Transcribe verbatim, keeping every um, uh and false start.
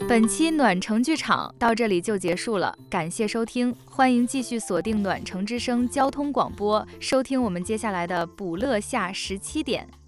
本期暖城剧场到这里就结束了，感谢收听，欢迎继续锁定暖城之声交通广播，收听我们接下来的补乐下十七点。